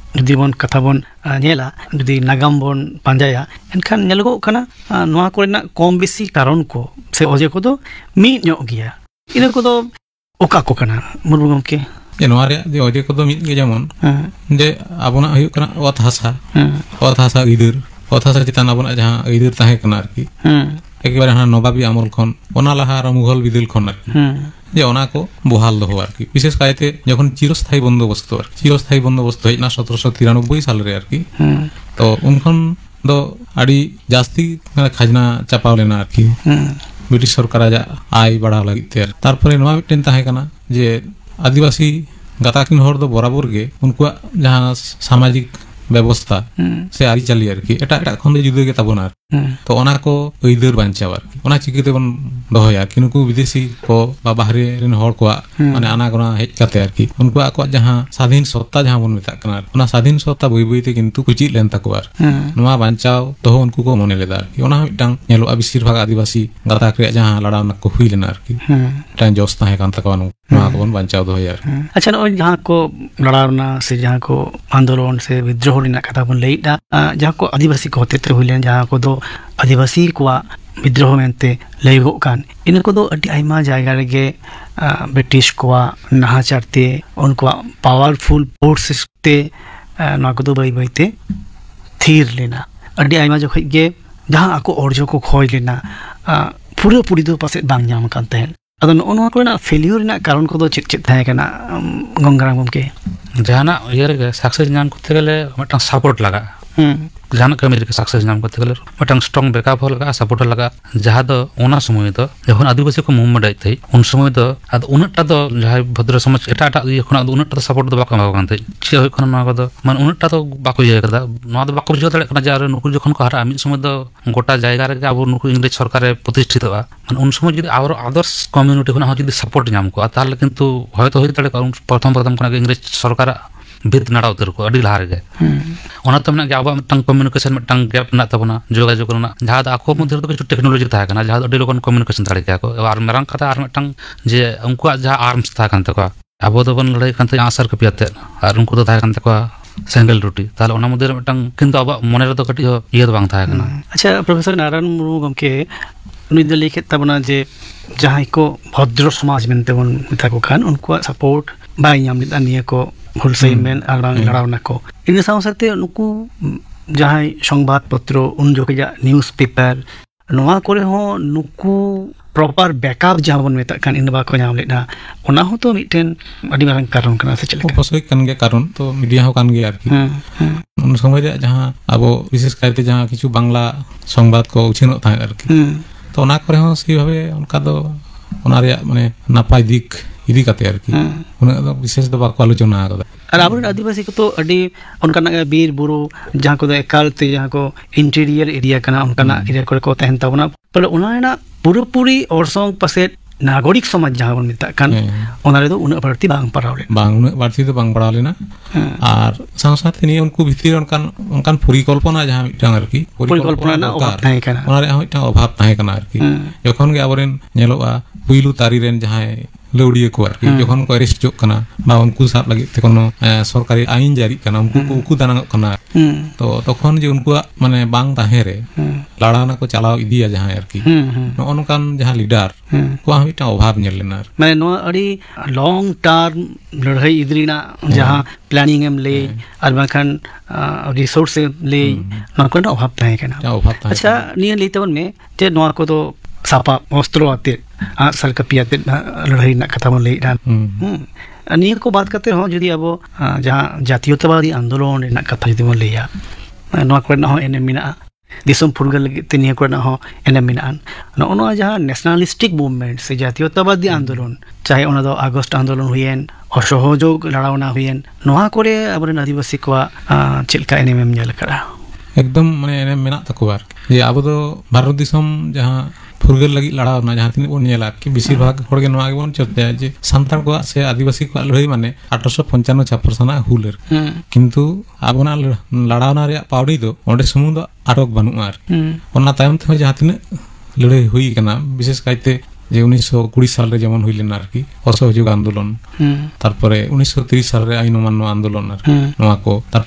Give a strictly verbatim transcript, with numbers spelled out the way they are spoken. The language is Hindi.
जुदी बन कथा बन नेला जुदी नागाम बन पांजाया एनखान नेलगो कना नोआ कोरेना कम बेसी कारण को से अजे को दो मी ᱧᱚᱜ ᱜᱮᱭᱟ ᱤᱱᱟᱹ ᱠᱚᱫᱚ ᱚᱠᱟ ᱠᱚ ᱠᱟᱱᱟ ᱢᱩᱨᱢᱩ ᱜᱚᱢᱠᱮ? ᱡᱮ ᱱᱚᱣᱟ ᱨᱮᱭᱟᱜ ᱡᱮ ᱚᱡᱮ ᱠᱚᱫᱚ ᱢᱤᱫ ᱜᱮ ᱡᱮᱢᱚᱱ ᱡᱮ ᱟᱵᱚᱱᱟᱜ ᱦᱩᱭᱩᱜ ᱠᱟᱱᱟ ᱚᱛ ᱦᱟᱥᱟ ᱚᱛ ᱦᱟᱥᱟ ᱟᱹᱭᱫᱟᱹᱨ ᱚᱛ ᱦᱟᱥᱟ ᱪᱮᱛᱟᱱ ᱟᱵᱚᱱᱟᱜ ᱡᱟᱦᱟᱸ ᱟᱹᱭᱫᱟᱹᱨ ᱛᱟᱦᱮᱸ ᱠᱟᱱᱟ ᱟᱨᱠᱤ ᱮᱠᱮᱵᱟᱨᱮ ᱦᱟᱱᱟ ᱱᱚᱵᱟᱵᱤ ᱟᱢᱚᱞ ᱠᱷᱚᱱ ᱚᱱᱟ ᱞᱟᱦᱟ ᱟᱨ ᱢᱩᱜᱷᱚᱞ ᱵᱤᱫᱟᱹᱞ ᱠᱷᱚᱱ ᱟᱨᱠᱤ ᱡᱮ ᱚᱱᱟ ᱠᱚ ᱵᱚᱦᱟᱞ ᱫᱚᱦᱚ ᱟᱨᱠᱤ ᱵᱤশেষ ᱠᱟᱭᱛᱮ ᱡᱚᱠᱷᱚᱱ ᱪᱤᱨᱚᱥᱛᱷᱟয়ী ᱵᱚᱱᱫᱳᱵᱚᱥᱛᱚ ᱟᱨᱠᱤ ᱪᱤᱨᱚᱥᱛᱷᱟয়ী ᱵᱚᱱᱫᱳᱵᱚᱥᱛᱚ ᱦᱮᱡ ᱮᱱᱟ ᱥᱚᱛᱨᱚᱥᱚ ᱛᱤᱨᱟᱱᱚᱵᱵᱚᱭ ᱥᱟᱞ ᱨᱮ ᱟᱨᱠᱤ ᱛᱚ ᱩᱱᱠᱷᱚᱱ ᱫᱚ ᱟᱹᱰᱤ ᱡᱟᱹᱥᱛᱤ ᱠᱷᱟᱡᱽᱱᱟ ᱪᱟᱯᱟᱣ ᱞᱮᱱᱟ ᱟᱨᱠᱤ ब्रिटिश सरकार आय बढ़ाव लगे तारपरे नवा मिट्टेन ताहे कना जे आदिवासी गाताकिन हर दो बराबर गे उनकुआ जहां सामाजिक व्यवस्था से आरिचाली आरकी एटा एटा खन दो जुदा गे ताबोना तो ओना को अइदर बांचाव आरकी ओना चिकिते बन दोहया किनुकु विदेशी को बा बाहरे रेन हर को माने आनागोना हेज काते आरकी उनकुआ को जहां स्वाधीन सत्ता जहां बन मेता कना ओना स्वाधीन सत्ता बई बईते किंतु कुचि लेन ताको आर नवा बांचाव तो उनको को मने लेदा आरकी ओना मिटांग नेलो बेसिर भाग आदिवासी गाताक रे जहां लड़ावना को हुई लेना आरकी टाइम जोस ताहे कान ताको नवा को बन बांचाव दोहया। अच्छा नय जहां को लड़ावना से जहां को आंदोलन से विद्रोह रिना कथा बन लईदा जहां को आदिवासी को होते हुइलेन जहां को दो आदिवासी को विद्रोह मेनते लईगो कान इन को दो अति आइमा जायगा रेगे ब्रिटिश को नाहाचारते उनको पावरफुल फोर्सेस ते ना को दो बई बईते थीर लेना अति आइमा जखै गे जहां आको अर्जो को खोय लेना पूरा पूरी दो पासे बांग जाम कान तहन अदो नोआ कोना फेलियर ना कारण को दो चित चित थाय कना गंगाराम गमके जहाना यार सक्सेस नाम करते गेले मटा सपोर्ट लगा जहां कमी रे सक्सेस नाम करते गेले मटा स्ट्रांग बैकअप लगा सपोर्ट लगा जहां दो ओना समय दो जखन आदिवासी को मूवमेंट आइतै उन समय दो अद उनटा दो जहां भद्र समाज एटा एटा यखन अद उनटा सपोर्ट दो बाको मागो कानते चे होय खन मा दो मान उनटा दो बाको ये कदा नोआ दो बाको बुझो दले कना जार नुकु जखन को हारा मिद समय दो गोटा जायगा रे अब नुकु इंग्लिश सरकार प्रतिष्ठित बा मान उन समय जदि आवर अदर्स कम्युनिटी खन जदि सपोर्ट नाम को ताले किंतु हयतो होय तले प्रथम प्रथम कना इंग्लिश सरकार बिद नाड़ा उतर को अड़ी लहार गे ओना तो मना अब मिटन कम्युनिकेशन मिटन गैप ना तबना जोगाजोग ना जहां आको मध्य तो कुछ टेक्नोलॉजी था कना जहां अड़ी लोगन कम्युनिकेशन दाड़े के को आर मेरंग कथा आर मिटन जे उनको जहां आर्म्स था कान तको अब तो बन लड़ाई कान आसर कपियाते आर उनको तो था कान तको सिंगल रोटी ताले ओना मध्य मिटन किंतु अब मने रे तो कटी ये तो बांग था कना। अच्छा प्रोफेसर नारायण मुर्मू गमके उनी दो लिखे तबना जे जहां को भद्र समाज मेनते बन मिता को खान उनको सपोर्ट बाय नाम लिदा निये को हुलसई मेन आराम लड़ावना को इन साव साथे नुकु जहां संवाद पत्र उन जो के न्यूज पेपर नोआ करे हो नुकु प्रॉपर बैकअप जहां बन मेता कान इन बा को नाम लेना ओना हो तो मिटेन अडी मारन कारण कना से चले पसोय कान गे कारण तो मीडिया हो कान गे आरकी उन समय रे जहां आबो विशेष कायते जहां किछु बांग्ला संवाद को उछिनो था आरकी तो ओना करे हो सही भाबे उनका दो ओना रे माने नापाय दिक इदी काते आरकी उना दो विशेष दो बाको आलोचना आगदा और अब आदिवासी को तो अडी उनका बीर बुरु जहां को एकालते जहां को इंटीरियर एरिया कना उनका एरिया को को तहन तबना पर उना पूरा पूरी औरसोंग पासे नागरिक समाज जहां बन मिता कान ओना रे दो उन बढ़ती बांग परावले बांग उन बढ़ती तो बांग परावले ना और साथ साथ नि उनको भितर उनकान उनकान परिकल्पना जहां मिटांग आरकी परिकल्पना ना अभाव थाय कना ओना रे मिटांग अभाव थाय कना आरकी जखन गे आबरेन नेलोआ पुइलु तारी रेन जहां लौड़िया को आरकी जखन को अरेस्ट जो कना बा उनको साब लगे ते कोनो सरकारी आईन जारी कना उनको को उकु दाना कना तो तखन जे उनको माने बांग ताहे रे लड़ाना को चलाव इदिया जहां आरकी नो अनकान जहां लीडर को हमिटा अभाव नेल लेना माने नो अड़ी लॉन्ग टर्म लड़ाई इदरीना जहां प्लानिंग एम ले और बाखान रिसोर्स ले नो को अभाव ताहे कना। अच्छा निया लेतवन में जे नो को तो सापा अस्त्र आते सर कपियाते लड़ाई ना कथा बन लेना निया को बात करते हो जदी अब जहां जातीयतावादी आंदोलन ना कथा जदी बन लेया नो को ना हो एने मिना दिसम फुरगल लगे निया को ना हो एने मिना नो नो जहां नेशनलिस्टिक मूवमेंट से जातीयतावादी आंदोलन चाहे ओना दो अगस्त आंदोलन हुएन असहयोग लड़ावना हुएन नोहा करे अब आदिवासी को चिलका एने में नेल करा एकदम माने एने मेना तकवार ये अब दो भारत दिसम जहां फुरगल लगी लड़ावना जहां तीन बन नेला कि बेसिर भाग होड़ के नोआ के बन चर्चा जे संतान को से आदिवासी को लड़ाई माने अठारह सौ पचानवे छप्पर सना हुलर किंतु आबना लड़ावना रे पावड़ी दो ओंडे सुमु दो आरोग बनु आर ओना तायम थे जहां तीन लड़ाई हुई कना विशेष कायते जे उन्नीस सौ बीस साल रे जेमन हुई लेना आरकी असहयोग आंदोलन तारपरे उन्नीस सौ तीस साल रे आईन अमान्य आंदोलन नोआ को